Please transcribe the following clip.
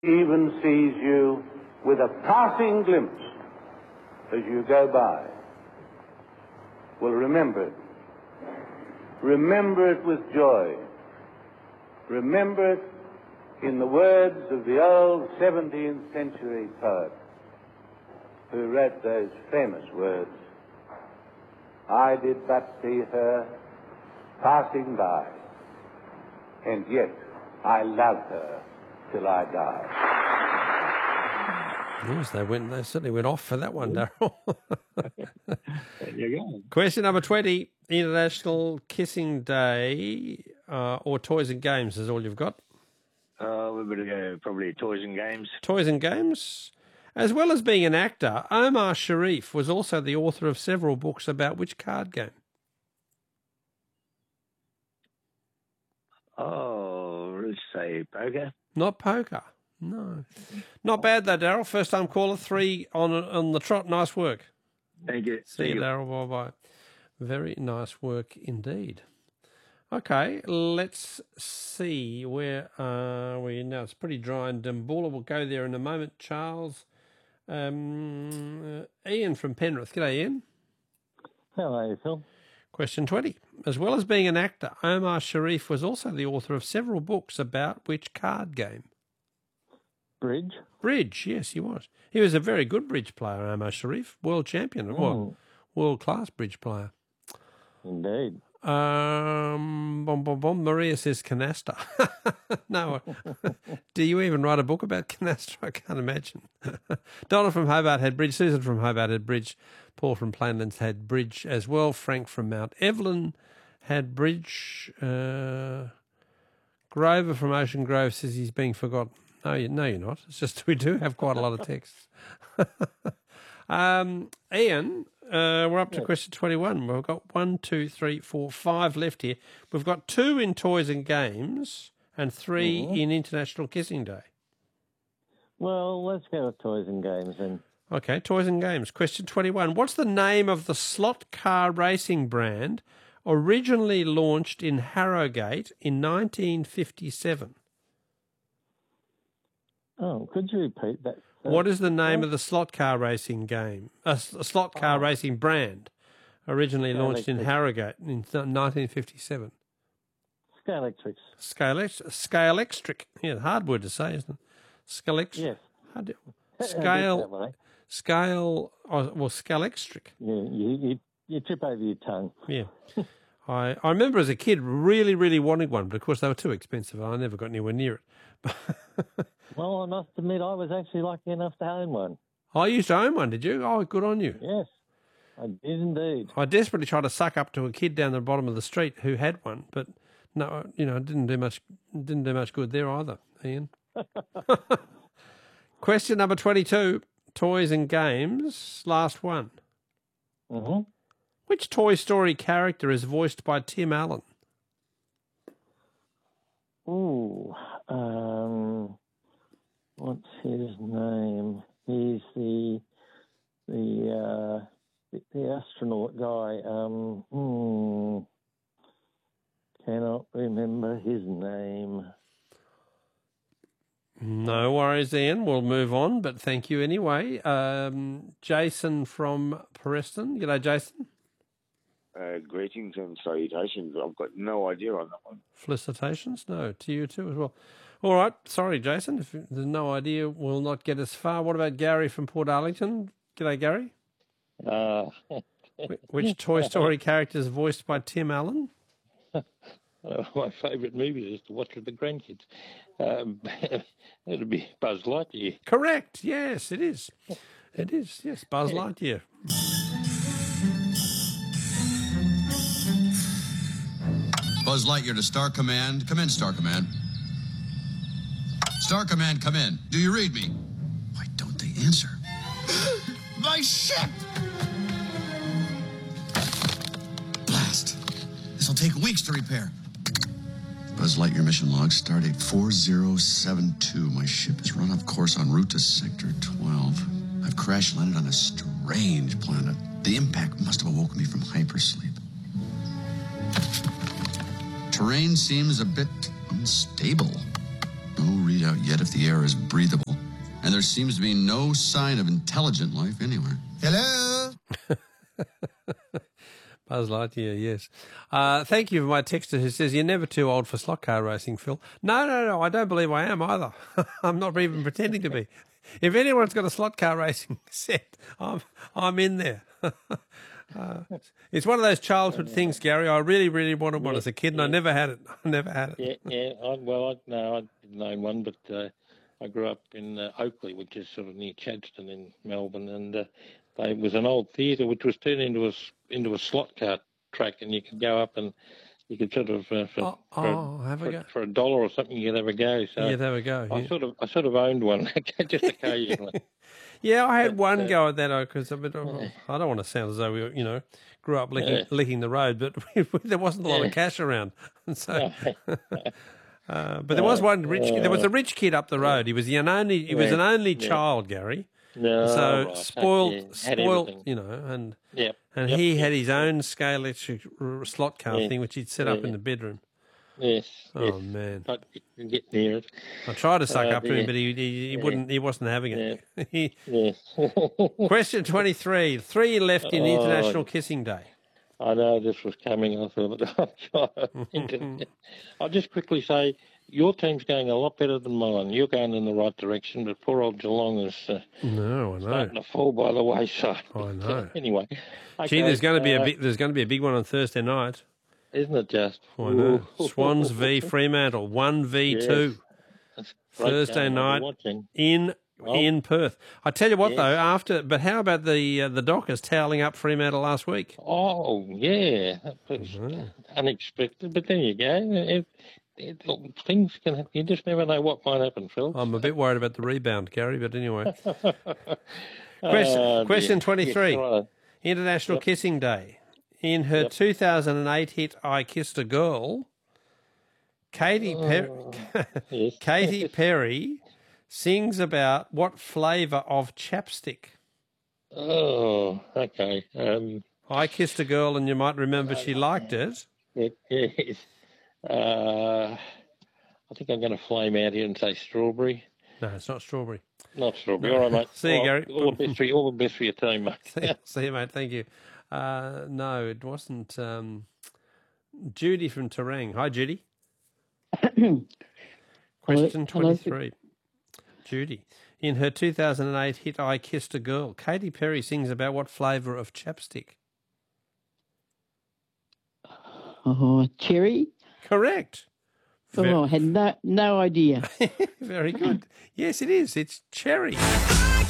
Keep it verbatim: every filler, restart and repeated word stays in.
even sees you with a passing glimpse as you go by. Well, remember it. Remember it with joy. Remember it in the words of the old seventeenth century poet who wrote those famous words, "I did but see her passing by, and yet I love her till I die." Yes, they went. They certainly went off for that one, Daryl. There you go. Question number twenty: International Kissing Day uh, or Toys and Games is all you've got. Uh, we better go probably Toys and Games. Toys and Games. As well as being an actor, Omar Sharif was also the author of several books about which card game? Oh, let's say poker. Not poker. No. Not bad though, Daryl. First time caller, three on on the trot. Nice work. Thank you. See you, Daryl. Bye-bye. Very nice work indeed. Okay, let's see. Where are we now? It's pretty dry in Dambulla. We'll go there in a moment. Charles. Um, uh, Ian from Penrith. G'day, Ian. How are you, Phil? Question twenty. As well as being an actor, Omar Sharif was also the author of several books about which card game? Bridge. Bridge, yes, he was. He was a very good bridge player, Omar Sharif. World champion. Mm. Well, world-class bridge player. Indeed. Um, bom, bom, bom. Maria says canasta. No. Do you even write a book about canasta? I can't imagine. Donna from Hobart had bridge. Susan from Hobart had bridge. Paul from Plainlands had bridge as well. Frank from Mount Evelyn had bridge. Uh, Grover from Ocean Grove says he's being forgotten. No, you, no, you're not. It's just we do have quite a lot of texts. um, Ian, uh, we're up to yeah. question twenty-one. We've got one, two, three, four, five left here. We've got two in Toys and Games and three mm-hmm. in International Kissing Day. Well, let's go with Toys and Games then. Okay, Toys and Games. Question twenty-one. What's the name of the slot car racing brand originally launched in Harrogate in nineteen fifty-seven? Oh, could you repeat that? What is the name of the slot car racing game? A, a slot car oh. racing brand, originally launched in Harrogate in nineteen fifty-seven. Scalextric. Scalex, Scalextric. Yeah, hard word to say, isn't it? Scalextric. Yes. How do, scale. Scale. Oh, well, Scalextric. Yeah, you, you you trip over your tongue. Yeah. I I remember as a kid really really wanting one, but of course they were too expensive. I never got anywhere near it. Well, I must admit, I was actually lucky enough to own one. I used to own one, did you? Oh, good on you. Yes, I did indeed. I desperately tried to suck up to a kid down the bottom of the street who had one, but no, you know, it didn't do much, didn't do much good there either, Ian. Question number twenty-two, Toys and Games, last one. Mm-hmm. Which Toy Story character is voiced by Tim Allen? Ooh, um... what's his name? He's the the uh, the, the astronaut guy. Um, hmm, cannot remember his name. No worries, Ian. We'll move on, but thank you anyway. Um, Jason from Preston. G'day, Jason. Uh, greetings and salutations. I've got no idea on that one. Felicitations? No, to you too as well. All right. Sorry, Jason. If there's no idea, we'll not get as far. What about Gary from Port Arlington? G'day, Gary. Uh, Which Toy Story character is voiced by Tim Allen? Uh, my favourite movie is to watch with the grandkids. Um, it'll be Buzz Lightyear. Correct. Yes, it is. It is. Yes, Buzz Lightyear. Buzz Lightyear to Star Command. Come in, Star Command. Star Command, come in. Do you read me? Why don't they answer? My ship! Blast. This'll take weeks to repair. Buzz Lightyear mission log, stardate four zero seven two. My ship is run off course en route to Sector twelve. I've crash landed on a strange planet. The impact must have awoken me from hypersleep. Terrain seems a bit unstable. No readout yet if the air is breathable. And there seems to be no sign of intelligent life anywhere. Hello? Buzz Lightyear, yes. Uh, thank you for my texter who says, you're never too old for slot car racing, Phil. No, no, no, I don't believe I am either. I'm not even pretending to be. If anyone's got a slot car racing set, I'm, I'm in there. Uh, it's one of those childhood things, Gary. I really, really wanted one Yeah, as a kid, and yeah. I never had it. I never had it. Yeah, yeah. I, well, I, no, I didn't own one, but uh, I grew up in uh, Oakley, which is sort of near Chadstone in Melbourne, and uh, they, it was an old theatre which was turned into a s- into a slot car track, and you could go up and you could sort of uh, for, Oh, for, oh, have a for, go. for a dollar or something you could have a go. So Yeah, there we go. I Yeah. sort of I sort of owned one just occasionally. Yeah, I had But, one uh, go at that because I don't want to sound as though we, you know, grew up licking, Yeah. licking the road, but there wasn't a lot Yeah. of cash around, and so. No. Uh, but there was one rich. There was a rich kid up the road. He was the only. He was Yeah. an only Yeah. child, Gary. No, So right. spoiled, Yeah, had spoiled, everything. you know, and Yep. and Yep, he yep. had his own scale electric r- slot car Yeah. thing, which he'd set up Yeah. in the bedroom. Yes. Oh yes. man! But you can get near it. I tried to suck Uh, up to him, yeah. but he he, he Yeah. wouldn't. He wasn't having it. He- Yes. Question twenty-three. Three left in Oh. International Kissing Day. I know this was coming. I thought, I'll just quickly say, your team's going a lot better than mine. You're going in the right direction, but poor old Geelong is uh, No, I know. starting to fall by the wayside. I know. Anyway, Gee, okay, there's going to be a uh, big. There's going to be a big one on Thursday night. isn't it just? I know. Ooh. Swans v Fremantle, one v Yes. two That's a great Thursday game I'll night be watching. in Oh. in Perth. I tell you what Yes. though, after but how about the uh, the Dockers toweling up Fremantle last week? Oh, yeah. That was Mhm. unexpected, but there you go. It, it, things can, you just never know what might happen, Phil. I'm a bit worried about the rebound, Gary. But anyway, question Oh, question dear. twenty-three. Yes, right. International Yep. Kissing Day. In her Yep. two thousand eight hit "I Kissed a Girl," Katy Perry. Yes. Katy Perry sings about what flavour of chapstick? Oh, okay. Um, I kissed a girl, and you might remember she liked it. it, yes. Uh, I think I'm going to flame out here and say strawberry. No, it's not strawberry. Not strawberry. All right, mate. See you, All, Gary. All the best for you. All the best for your team, mate. See, see you, mate. Thank you. Uh, no, it wasn't. Um, Judy from Terang. Hi, Judy. Question Hello. twenty-three. Judy. In her two thousand eight hit "I Kissed a Girl," Katy Perry sings about what flavour of chapstick? Oh, cherry? Correct. Ve- Oh, I had no, no idea. Very good. Yes, it is. It's cherry. I